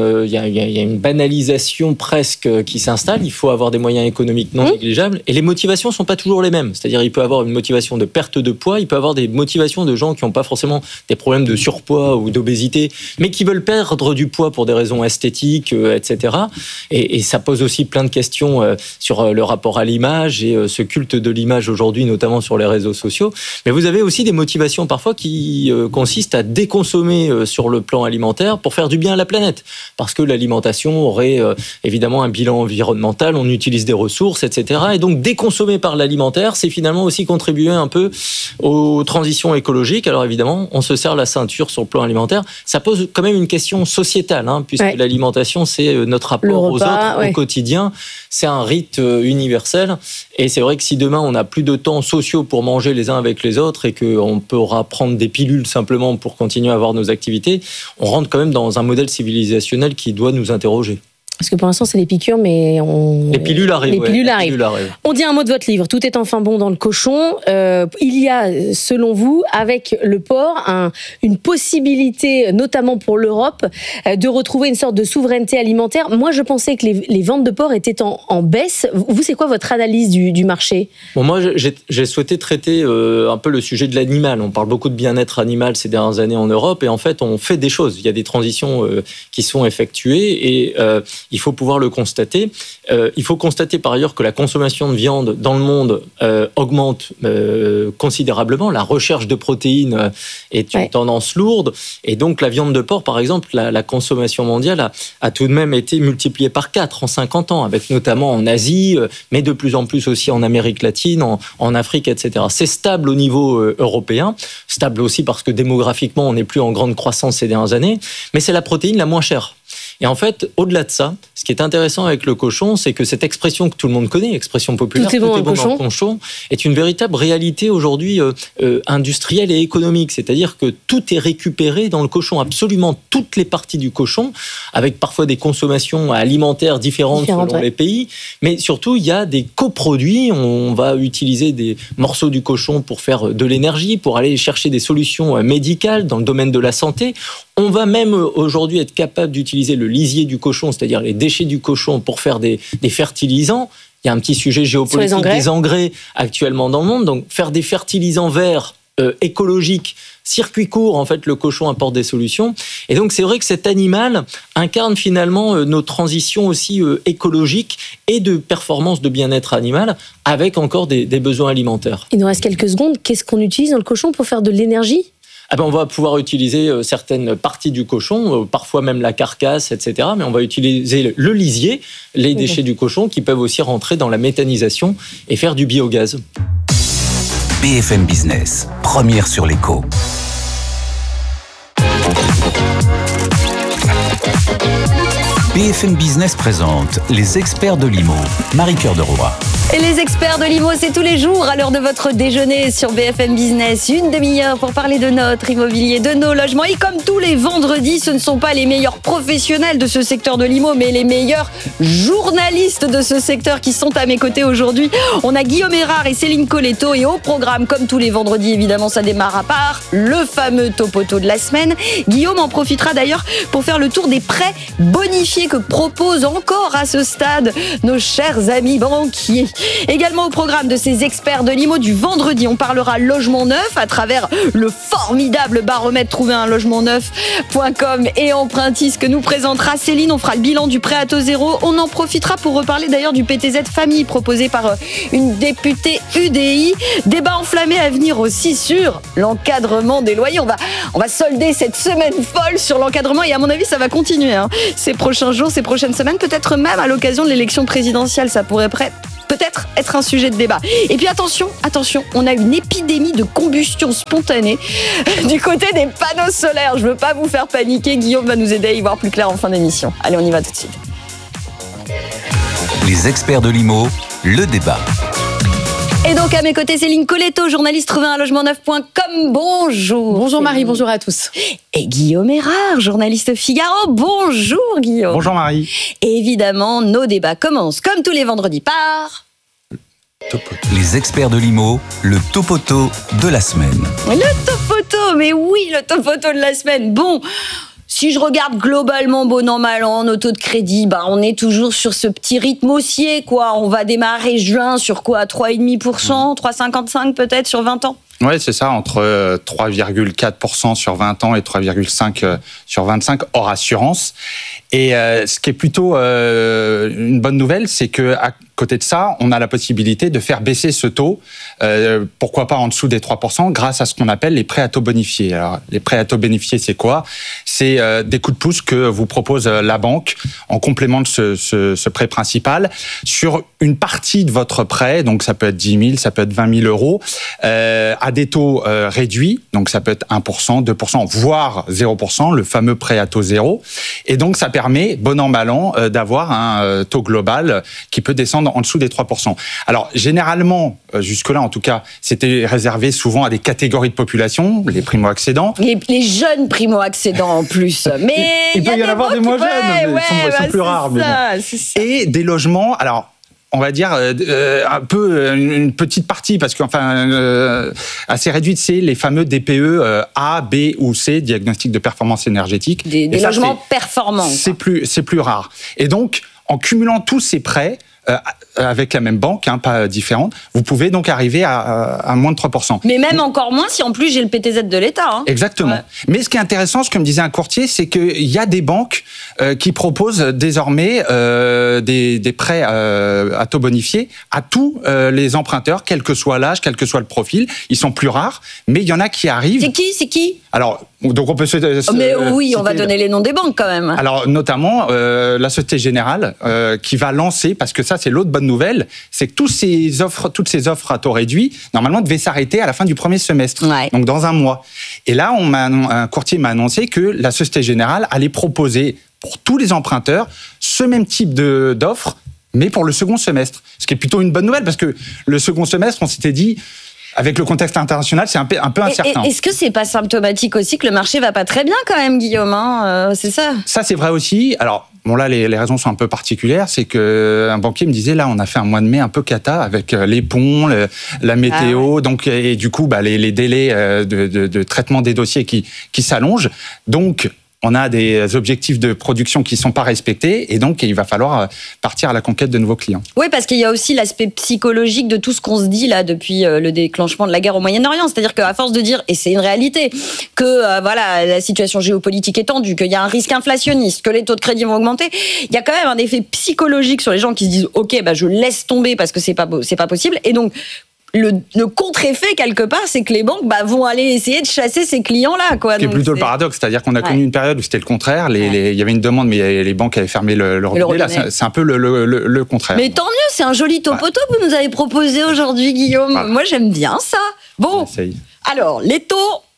une banalisation presque qui s'installe. Il faut avoir des moyens économiques non négligeables. Et les motivations ne sont pas toujours les mêmes. C'est-à-dire, il peut avoir une motivation de perte de poids, il peut avoir des motivations de gens qui n'ont pas forcément des problèmes de surpoids ou d'obésité, mais qui veulent perdre du poids pour des raisons esthétiques, etc. Et ça pose aussi plein de questions sur le rapport à l'image et ce culte de l'image aujourd'hui, notamment sur les réseaux sociaux. Mais vous avez aussi des motivations parfois qui consistent à déconsommer sur le plan alimentaire pour faire du bien à la planète. Parce que l'alimentation aurait évidemment un bilan environnemental, on utilise des ressources, etc. Et donc déconsommer par l'alimentaire, c'est finalement aussi contribuer un peu aux transition écologique. Alors évidemment, on se serre la ceinture sur le plan alimentaire. Ça pose quand même une question sociétale, puisque l'alimentation, c'est notre rapport aux autres au quotidien. C'est un rite universel. Et c'est vrai que si demain, on n'a plus de temps sociaux pour manger les uns avec les autres et qu'on pourra prendre des pilules simplement pour continuer à avoir nos activités, on rentre quand même dans un modèle civilisationnel qui doit nous interroger. Parce que pour l'instant, c'est les piqûres, mais les pilules arrivent. Les pilules arrivent. On dit un mot de votre livre. Tout est enfin bon dans le cochon. Il y a, selon vous, avec le porc, une possibilité, notamment pour l'Europe, de retrouver une sorte de souveraineté alimentaire. Moi, je pensais que les ventes de porc étaient en baisse. Vous, c'est quoi votre analyse du marché ? Moi, j'ai souhaité traiter un peu le sujet de l'animal. On parle beaucoup de bien-être animal ces dernières années en Europe, et en fait, on fait des choses. Il y a des transitions qui sont effectuées, et il faut pouvoir le constater. Il faut constater par ailleurs que la consommation de viande dans le monde augmente considérablement. La recherche de protéines est une tendance lourde. Et donc la viande de porc, par exemple, la consommation mondiale a tout de même été multipliée par 4 en 50 ans, avec notamment en Asie, mais de plus en plus aussi en Amérique latine, en Afrique, etc. C'est stable au niveau européen, stable aussi parce que démographiquement, on n'est plus en grande croissance ces dernières années, mais c'est la protéine la moins chère. Et en fait, au-delà de ça, ce qui est intéressant avec le cochon, c'est que cette expression que tout le monde connaît, expression populaire, tout est bon dans le cochon, est une véritable réalité aujourd'hui industrielle et économique. C'est-à-dire que tout est récupéré dans le cochon, absolument toutes les parties du cochon, avec parfois des consommations alimentaires différentes selon les pays. Mais surtout, il y a des coproduits. On va utiliser des morceaux du cochon pour faire de l'énergie, pour aller chercher des solutions médicales dans le domaine de la santé. On va même aujourd'hui être capable d'utiliser le lisier du cochon, c'est-à-dire les déchets du cochon, pour faire des fertilisants. Il y a un petit sujet géopolitique des engrais actuellement dans le monde. Donc faire des fertilisants verts écologiques, circuit court, en fait, le cochon apporte des solutions. Et donc c'est vrai que cet animal incarne finalement nos transitions aussi écologiques et de performance de bien-être animal, avec encore des besoins alimentaires. Il nous reste quelques secondes. Qu'est-ce qu'on utilise dans le cochon pour faire de l'énergie ? On va pouvoir utiliser certaines parties du cochon, parfois même la carcasse, etc. Mais on va utiliser le lisier, les déchets du cochon, qui peuvent aussi rentrer dans la méthanisation et faire du biogaz. BFM Business, première sur l'écho. BFM Business présente les experts de l'IMO. Marie-Cœur de Roy. Et les experts de l'IMO, c'est tous les jours à l'heure de votre déjeuner sur BFM Business. Une demi-heure pour parler de notre immobilier, de nos logements. Et comme tous les vendredis, ce ne sont pas les meilleurs professionnels de ce secteur de l'IMO, mais les meilleurs journalistes de ce secteur qui sont à mes côtés aujourd'hui. On a Guillaume Erard et Céline Coletto. Et au programme, comme tous les vendredis, évidemment, ça démarre à part, le fameux topoto de la semaine. Guillaume en profitera d'ailleurs pour faire le tour des prêts bonifiés que proposent encore à ce stade nos chers amis banquiers. Également au programme de ces experts de l'IMO du vendredi, on parlera logement neuf à travers le formidable baromètre trouverunlogement-neuf.com et Empruntis que nous présentera Céline. On fera le bilan du prêt à taux zéro. On en profitera pour reparler d'ailleurs du PTZ famille proposé par une députée UDI. Débat enflammé à venir aussi sur l'encadrement des loyers. On va solder cette semaine folle sur l'encadrement et à mon avis ça va continuer ces prochains jours, ces prochaines semaines, peut-être même à l'occasion de l'élection présidentielle. Ça pourrait peut-être être un sujet de débat. Et puis attention, on a une épidémie de combustion spontanée du côté des panneaux solaires. Je veux pas vous faire paniquer, Guillaume va nous aider à y voir plus clair en fin d'émission. Allez, on y va tout de suite. Les experts de l'IMO, le débat. Et donc à mes côtés, Céline Coletto, journaliste trouverunlogement-neuf.com. Bonjour. Bonjour Marie, bonjour à tous. Et Guillaume Erard, journaliste Figaro. Bonjour Guillaume. Bonjour Marie. Et évidemment, nos débats commencent comme tous les vendredis par... Les experts de l'IMO, le topoto de la semaine. Le topoto, mais oui, le topoto de la semaine. Bon... Si je regarde globalement, bon an, mal an, nos taux de crédit, on est toujours sur ce petit rythme haussier, quoi. On va démarrer juin sur quoi? 3,5%, 3,55 peut-être sur 20 ans? Oui, c'est ça, entre 3,4% sur 20 ans et 3,5% sur 25 hors assurance. Et ce qui est plutôt une bonne nouvelle, c'est qu'à côté de ça, on a la possibilité de faire baisser ce taux, pourquoi pas en dessous des 3%, grâce à ce qu'on appelle les prêts à taux bonifiés. Alors, les prêts à taux bonifiés, c'est quoi? C'est des coups de pouce que vous propose la banque en complément de ce prêt principal sur une partie de votre prêt, donc ça peut être 10 000, ça peut être 20 000 euros, à des taux réduits, donc ça peut être 1%, 2%, voire 0%, le fameux prêt à taux zéro. Et donc ça permet, bon an, mal an, d'avoir un taux global qui peut descendre en dessous des 3%. Alors généralement, jusque-là en tout cas, c'était réservé souvent à des catégories de population, les primo-accédants. Les jeunes primo-accédants en plus. Mais il peut y en avoir des moins jeunes, mais ils sont plus rares. C'est ça. Et des logements, alors... on va dire un peu une petite partie, parce qu'enfin assez réduite, c'est les fameux DPE A, B ou C, diagnostic de performance énergétique. Des logements performants. C'est plus rare. Et donc, en cumulant tous ces prêts, avec la même banque, pas différente, vous pouvez donc arriver à moins de 3%. Mais même encore moins si en plus j'ai le PTZ de l'État. Exactement. Ouais. Mais ce qui est intéressant, ce que me disait un courtier, c'est qu'il y a des banques qui proposent désormais des prêts à taux bonifiés à tous les emprunteurs, quel que soit l'âge, quel que soit le profil. Ils sont plus rares, mais il y en a qui arrivent. C'est qui Alors, donc on peut mais oui, on va donner les noms des banques quand même. Alors, notamment la Société Générale qui va lancer, parce que ça, c'est l'autre bonne nouvelle, c'est que toutes ces offres à taux réduit, normalement, devaient s'arrêter à la fin du premier semestre, donc dans un mois. Et là, un courtier m'a annoncé que la Société Générale allait proposer pour tous les emprunteurs ce même type d'offre, mais pour le second semestre. Ce qui est plutôt une bonne nouvelle, parce que le second semestre, on s'était dit... Avec le contexte international, c'est un peu incertain. Est-ce que c'est pas symptomatique aussi que le marché va pas très bien quand même, Guillaume, c'est ça? Ça, c'est vrai aussi. Alors, bon là, les raisons sont un peu particulières. C'est qu'un banquier me disait, là, on a fait un mois de mai un peu cata avec les ponts, la météo, donc et du coup, les délais de traitement des dossiers qui s'allongent. Donc, on a des objectifs de production qui ne sont pas respectés et donc il va falloir partir à la conquête de nouveaux clients. Oui, parce qu'il y a aussi l'aspect psychologique de tout ce qu'on se dit là depuis le déclenchement de la guerre au Moyen-Orient. C'est-à-dire qu'à force de dire, et c'est une réalité, que la situation géopolitique est tendue, qu'il y a un risque inflationniste, que les taux de crédit vont augmenter, il y a quand même un effet psychologique sur les gens qui se disent « Ok, je laisse tomber parce que c'est pas possible ». Et donc, le contre-effet, quelque part, c'est que les banques vont aller essayer de chasser ces clients-là. C'est plutôt le paradoxe, c'est-à-dire qu'on a connu une période où c'était le contraire, il y avait une demande, mais les banques avaient fermé le robinet. Là, c'est un peu le contraire. Mais tant mieux, c'est un joli topoto que vous nous avez proposé aujourd'hui, Guillaume. Moi, j'aime bien ça. Bon, alors, les taux...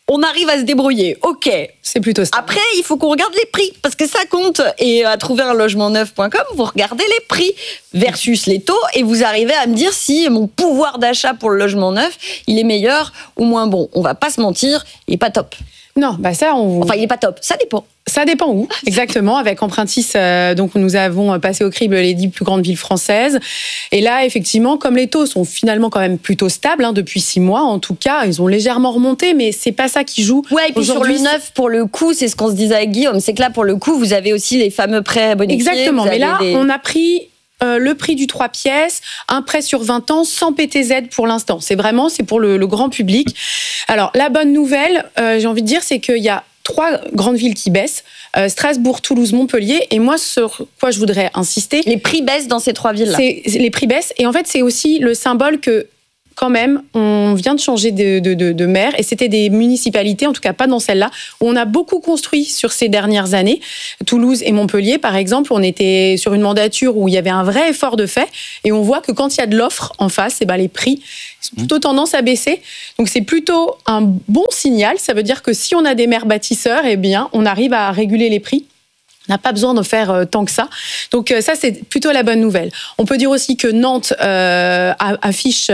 on arrive à se débrouiller. Ok. C'est plutôt stable. Après, il faut qu'on regarde les prix, parce que ça compte. Et à trouverunlogement-neuf.com, vous regardez les prix versus les taux, et vous arrivez à me dire si mon pouvoir d'achat pour le logement neuf, il est meilleur ou moins bon. On va pas se mentir, il est pas top. Non, bah ça, Enfin, il est pas top. Ça dépend. Ça dépend où, exactement. Avec Empruntis, donc nous avons passé au crible les 10 plus grandes villes françaises. Et là, effectivement, comme les taux sont finalement quand même plutôt stables, depuis 6 mois, en tout cas, ils ont légèrement remonté, mais c'est pas ça qui joue. Ouais, et puis sur le neuf, pour le coup, c'est ce qu'on se disait avec Guillaume, c'est que là, pour le coup, vous avez aussi les fameux prêts bonifiés. Exactement, mais là, on a pris le prix du 3 pièces, un prêt sur 20 ans sans PTZ pour l'instant. C'est pour le grand public. Alors, la bonne nouvelle, j'ai envie de dire, c'est qu'il y a 3 grandes villes qui baissent, Strasbourg, Toulouse, Montpellier. Et moi, sur quoi je voudrais insister... Les prix baissent dans ces 3 villes-là. Les prix baissent. Et en fait, c'est aussi le symbole que, quand même, on vient de changer de maire, et c'était des municipalités, en tout cas pas dans celle-là, où on a beaucoup construit sur ces dernières années. Toulouse et Montpellier, par exemple, on était sur une mandature où il y avait un vrai effort de fait, et on voit que quand il y a de l'offre en face, les prix sont plutôt tendance à baisser. Donc c'est plutôt un bon signal. Ça veut dire que si on a des maires bâtisseurs, on arrive à réguler les prix. On n'a pas besoin de faire tant que ça. Donc ça, c'est plutôt la bonne nouvelle. On peut dire aussi que Nantes affiche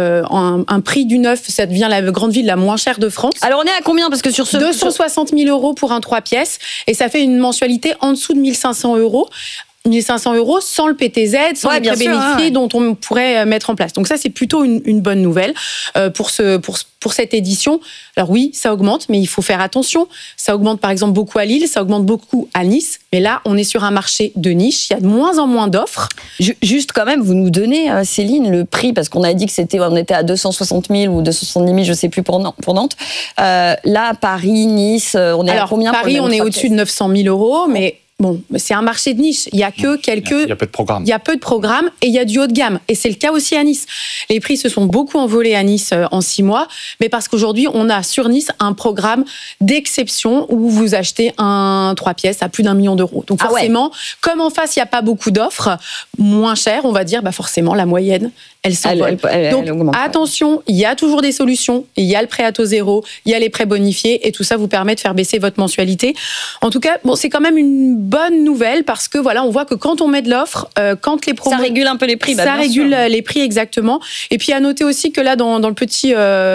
un prix du neuf. Ça devient la grande ville la moins chère de France. Alors on est à combien? Parce que sur ce 260 000 € pour un 3 pièces. Et ça fait une mensualité en dessous de 1 500 €. 1 500 € sans le PTZ, sans les prêts bénéficiés dont on pourrait mettre en place. Donc ça, c'est plutôt une bonne nouvelle pour cette édition. Alors oui, ça augmente, mais il faut faire attention. Ça augmente par exemple beaucoup à Lille, ça augmente beaucoup à Nice. Mais là, on est sur un marché de niche. Il y a de moins en moins d'offres. Juste quand même, vous nous donnez, Céline, le prix, parce qu'on a dit que on était à 260 000 ou 270 000, je ne sais plus pour Nantes. Là, Paris, Nice, on est à combien? Paris, on est au-dessus de 900 000 €, mais... Bon, c'est un marché de niche. Il y a que quelques. Il y a peu de programmes. Il y a peu de programmes et il y a du haut de gamme. Et c'est le cas aussi à Nice. Les prix se sont beaucoup envolés à Nice en 6 mois, mais parce qu'aujourd'hui, on a sur Nice un programme d'exception où vous achetez un 3 pièces à plus d'1 million d'euros. Donc forcément, comme en face, il n'y a pas beaucoup d'offres, moins cher, on va dire, forcément, la moyenne, elle s'envole. Donc attention, il y a toujours des solutions. Il y a le prêt à taux zéro, il y a les prêts bonifiés et tout ça vous permet de faire baisser votre mensualité. En tout cas, c'est quand même une bonne nouvelle parce que on voit que quand on met de l'offre, quand les promos... Ça régule un peu les prix. Ça régule les prix, exactement. Et puis à noter aussi que là, dans le petit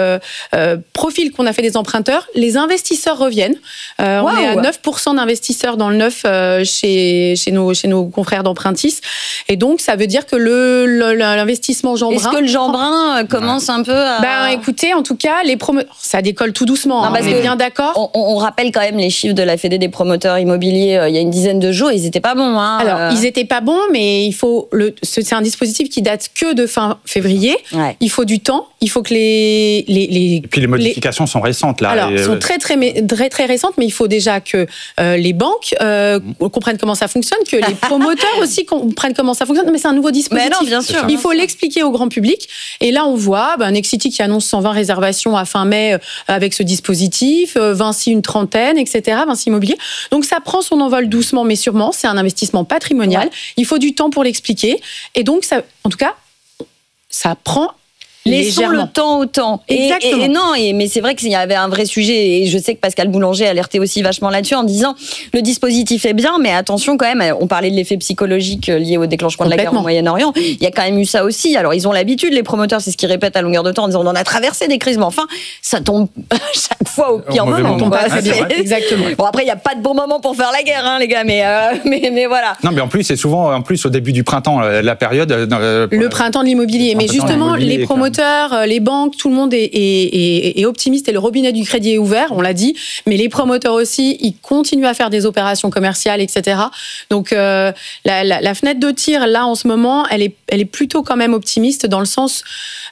profil qu'on a fait des emprunteurs, les investisseurs reviennent. On est à 9% d'investisseurs dans le neuf chez nos confrères d'Empruntis. Et donc, ça veut dire que l'investissement Jeanbrun... Est-ce que le Jeanbrun commence un peu à... écoutez, en tout cas, ça décolle tout doucement. On est bien d'accord. On rappelle quand même les chiffres de la Fédé des promoteurs immobiliers il y a une dizaine de jours, ils n'étaient pas bons. Alors, ils n'étaient pas bons, mais c'est un dispositif qui date que de fin février. Ouais. Il faut du temps. Il faut que Et puis les modifications sont récentes là. Alors, sont très très récentes, mais il faut déjà que les banques comprennent comment ça fonctionne, que les promoteurs aussi comprennent comment ça fonctionne. Mais c'est un nouveau dispositif. Mais non, bien sûr. Il faut l'expliquer au grand public. Et là, on voit Nexity qui annonce 120 réservations à fin mai avec ce dispositif, Vinci une trentaine, etc. Vinci Immobilier. Donc ça prend son envol doucement, mais sûrement. C'est un investissement patrimonial. Ouais. Il faut du temps pour l'expliquer. Et donc, ça, en tout cas, ça prend... Laissons le temps au temps. Exactement. Mais c'est vrai qu'il y avait un vrai sujet, et je sais que Pascal Boulanger alertait aussi vachement là-dessus en disant le dispositif est bien, mais attention quand même, on parlait de l'effet psychologique lié au déclenchement de la guerre au Moyen-Orient. Il y a quand même eu ça aussi. Alors ils ont l'habitude, les promoteurs, c'est ce qu'ils répètent à longueur de temps en disant on en a traversé des crises, mais enfin, ça tombe chaque fois au pire moment. Tombe pas très bien. Exactement. Bon, après, il n'y a pas de bon moment pour faire la guerre, les gars, mais voilà. Non, mais en plus, c'est souvent au début du printemps, la période. Le printemps de l'immobilier. Mais justement, les promoteurs, les banques, tout le monde est optimiste et le robinet du crédit est ouvert, on l'a dit, mais les promoteurs aussi, ils continuent à faire des opérations commerciales, etc. Donc la fenêtre de tir, là, en ce moment, elle est plutôt quand même optimiste dans le sens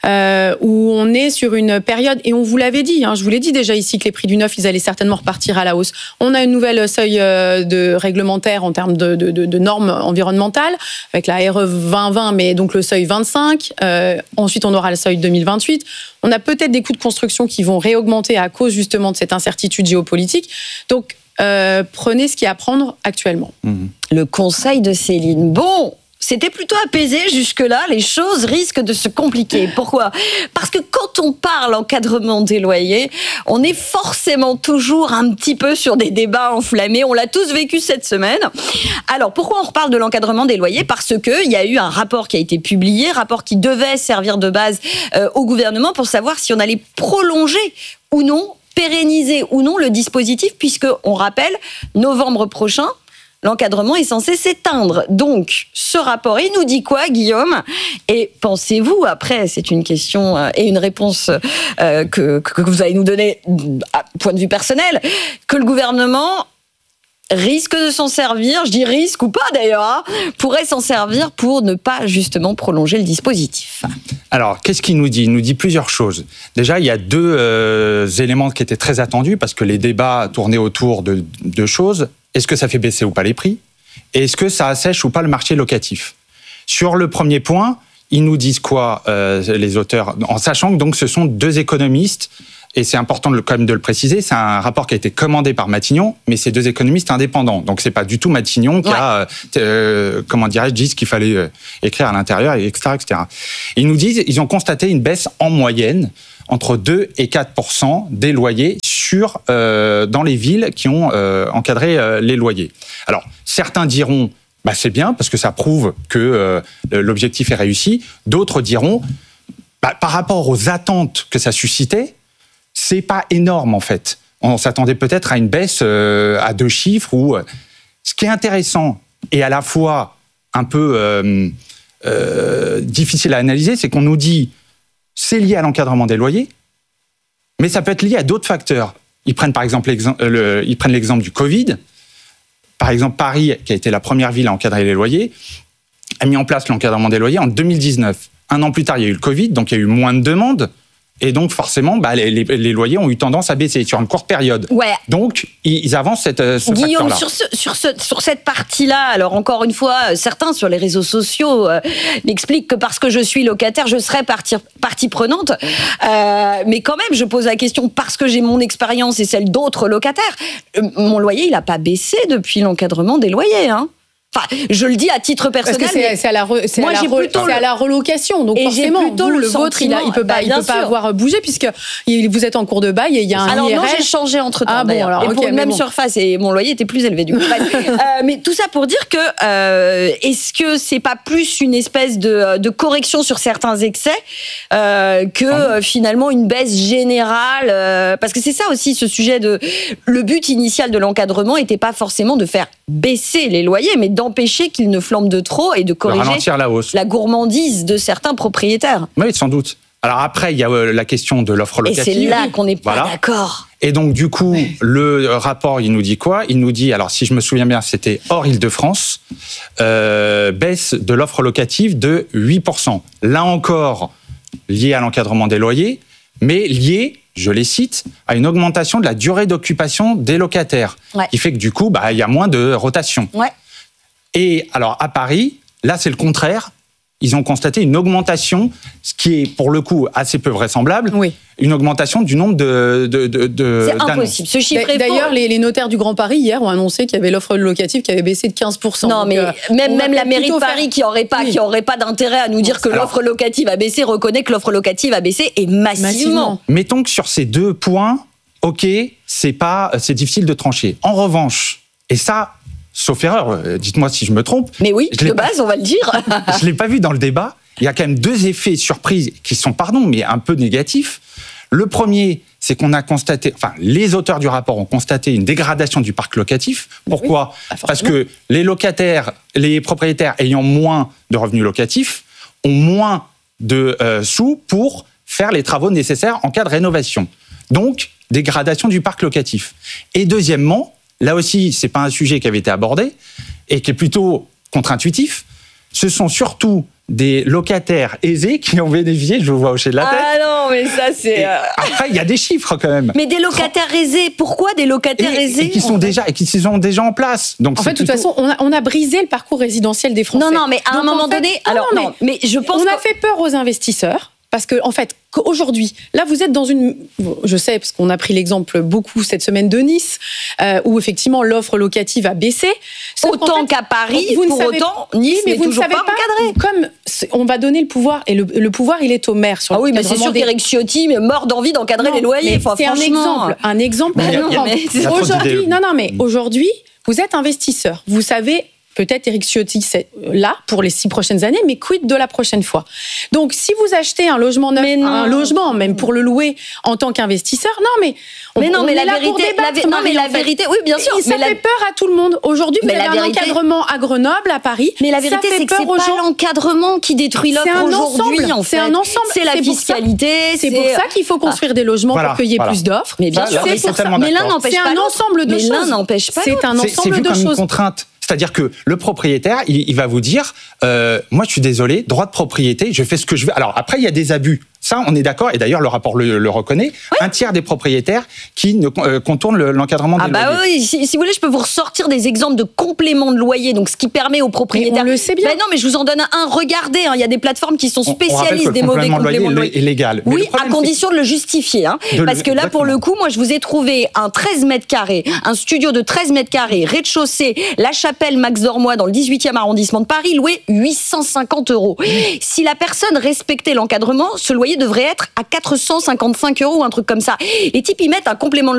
où on est sur une période, et on vous l'avait dit, je vous l'ai dit déjà ici, que les prix du neuf, ils allaient certainement repartir à la hausse. On a une nouvelle seuil de réglementaire en termes de normes environnementales, avec la RE 2020, mais donc le seuil 25. Ensuite, on aura le seuil 2028. On a peut-être des coûts de construction qui vont réaugmenter à cause justement de cette incertitude géopolitique. Donc, prenez ce qu'il y a à prendre actuellement. Le conseil de Céline. Bon, c'était plutôt apaisé jusque-là. Les choses risquent de se compliquer. Pourquoi ? Parce que quand on parle encadrement des loyers, on est forcément toujours un petit peu sur des débats enflammés. On l'a tous vécu cette semaine. Alors, pourquoi on reparle de l'encadrement des loyers ? Parce qu'il y a eu un rapport qui a été publié, rapport qui devait servir de base au gouvernement pour savoir si on allait prolonger ou non, pérenniser ou non le dispositif, puisque, on rappelle, novembre prochain, l'encadrement est censé s'éteindre. Donc, ce rapport, il nous dit quoi, Guillaume ? Et pensez-vous, après, c'est une question et une réponse que vous allez nous donner à point de vue personnel, que le gouvernement risque de s'en servir, je dis risque ou pas d'ailleurs, pourrait s'en servir pour ne pas justement prolonger le dispositif. Alors, qu'est-ce qu'il nous dit ? Il nous dit plusieurs choses. Déjà, il y a deux éléments qui étaient très attendus parce que les débats tournaient autour de deux choses. Est-ce que ça fait baisser ou pas les prix ? Et est-ce que ça assèche ou pas le marché locatif ? Sur le premier point, ils nous disent quoi, les auteurs ? En sachant que donc, ce sont deux économistes, et c'est important quand même de le préciser, c'est un rapport qui a été commandé par Matignon, mais c'est deux économistes indépendants. Donc c'est pas du tout Matignon qui a, dit ce qu'il fallait écrire à l'intérieur, etc., etc. Ils nous disent, ils ont constaté une baisse en moyenne entre 2 et 4% des loyers dans les villes qui ont encadré les loyers. Alors, certains diront, c'est bien parce que ça prouve que l'objectif est réussi. D'autres diront, par rapport aux attentes que ça suscitait, c'est pas énorme en fait. On s'attendait peut-être à une baisse à 2 chiffres. Ce qui est intéressant et à la fois un peu difficile à analyser, c'est qu'on nous dit c'est lié à l'encadrement des loyers, mais ça peut être lié à d'autres facteurs. Ils prennent par exemple l'exemple du Covid. Par exemple, Paris, qui a été la première ville à encadrer les loyers, a mis en place l'encadrement des loyers en 2019. Un an plus tard, il y a eu le Covid, donc il y a eu moins de demandes. Et donc, forcément, les loyers ont eu tendance à baisser sur une courte période. Ouais. Donc, ils avancent ce Guillaume, facteur-là. sur cette partie-là, alors encore une fois, certains sur les réseaux sociaux m'expliquent que parce que je suis locataire, je serais partie prenante. Mais quand même, je pose la question parce que j'ai mon expérience et celle d'autres locataires. Mon loyer, il n'a pas baissé depuis l'encadrement des loyers, hein. Enfin, je le dis à titre personnel. Parce que c'est à la relocation. Donc forcément, le vôtre, il peut pas avoir bougé puisque vous êtes en cours de bail et il y a un IRL. Alors non, j'ai changé entre-temps d'ailleurs. Et pour une même surface et mon loyer était plus élevé du coup. Mais tout ça pour dire que est-ce que c'est pas plus une espèce de correction sur certains excès que finalement une baisse générale parce que c'est ça aussi ce sujet le but initial de l'encadrement était pas forcément de faire baisser les loyers, mais d'empêcher qu'ils ne flambent de trop et de corriger ralentir la hausse. La gourmandise de certains propriétaires. Oui, sans doute. Alors après, il y a la question de l'offre locative. Et c'est là qu'on n'est pas d'accord. Et donc, du coup, le rapport, il nous dit quoi ? Il nous dit, alors si je me souviens bien, c'était hors Île-de-France, baisse de l'offre locative de 8%. Là encore, lié à l'encadrement des loyers, mais lié, je les cite, à une augmentation de la durée d'occupation des locataires, qui fait que du coup, il y a moins de rotation. Ouais. Et alors, à Paris, là, c'est le contraire. Ils ont constaté une augmentation, ce qui est, pour le coup, assez peu vraisemblable, une augmentation du nombre c'est impossible, ce chiffre est faux. D'ailleurs, les notaires du Grand Paris, hier, ont annoncé qu'il y avait l'offre locative qui avait baissé de 15%. Non, mais même la mairie de Paris, qui n'aurait pas d'intérêt à nous dire que l'offre locative a baissé, reconnaît que l'offre locative a baissé, et massivement. Mettons que sur ces deux points, c'est difficile de trancher. En revanche, et ça... Sauf erreur, dites-moi si je me trompe. Mais oui, de base, on va le dire. Je ne l'ai pas vu dans le débat. Il y a quand même 2 effets surprises qui sont, mais un peu négatifs. Le premier, c'est qu'on a constaté, les auteurs du rapport ont constaté une dégradation du parc locatif. Pourquoi ? Parce que les propriétaires ayant moins de revenus locatifs ont moins de sous pour faire les travaux nécessaires en cas de rénovation. Donc, dégradation du parc locatif. Et deuxièmement, là aussi, c'est pas un sujet qui avait été abordé et qui est plutôt contre-intuitif. Ce sont surtout des locataires aisés qui ont bénéficié, je vous vois hocher de la tête. Ah non, mais ça c'est... Après, il y a des chiffres quand même. Mais des locataires aisés, pourquoi des locataires aisés qui sont déjà en place. Donc en fait, de toute façon, on a brisé le parcours résidentiel des Français. Non, mais à un moment donné... Mais je pense on a fait peur aux investisseurs. Parce que, en fait, aujourd'hui, là, vous êtes dans une... Je sais, parce qu'on a pris l'exemple beaucoup cette semaine de Nice, où effectivement, l'offre locative a baissé. Autant qu'à Paris, pour autant, Nice n'est toujours pas encadré. Comme on va donner le pouvoir, et le pouvoir, il est au maire. Sur mais c'est sûr qu'Éric Ciotti est mort d'envie d'encadrer les loyers. C'est un exemple. Aujourd'hui, aujourd'hui, vous êtes investisseur. Vous savez... Peut-être Éric Ciotti, c'est là pour les 6 prochaines années, mais quid de la prochaine fois? Donc, si vous achetez un logement neuf, un logement, même pour le louer en tant qu'investisseur, la vérité, oui, bien sûr. Ça fait peur à tout le monde. Aujourd'hui, vous avez un encadrement à Grenoble, à Paris. Mais la vérité, c'est que c'est pas l'encadrement qui détruit l'offre aujourd'hui, en fait. C'est un ensemble. C'est la fiscalité. C'est pour ça qu'il faut construire des logements pour qu'il y ait plus d'offres. Mais bien sûr, mais l'un n'empêche pas l'autre. Mais l'un n'empêche pas l'autre. C'est un ensemble de choses. C'est vu comme une contrainte. C'est-à-dire que le propriétaire, il va vous dire, moi je suis désolé, droit de propriété, je fais ce que je veux. Alors après, il y a des abus. Ça, on est d'accord, et d'ailleurs le rapport le reconnaît. Oui. Un tiers des propriétaires qui contournent l'encadrement des loyers. Oui, si vous voulez, je peux vous ressortir des exemples de compléments de loyer, donc ce qui permet aux propriétaires... Mais on le sait bien. Non, mais je vous en donne un. Regardez, il y a des plateformes qui sont spécialistes des mauvais compléments de loyer. Est légal. Oui, à condition de le justifier. Parce que là, pour le coup, moi, je vous ai trouvé un 13 mètres carrés, un studio de 13 mètres carrés, rez-de-chaussée, La Chapelle, Max Dormois, dans le 18e arrondissement de Paris, loué 850 €. Si la personne respectait l'encadrement, ce loyer devrait être à 455 €, un truc comme ça. Les types, ils mettent un complément de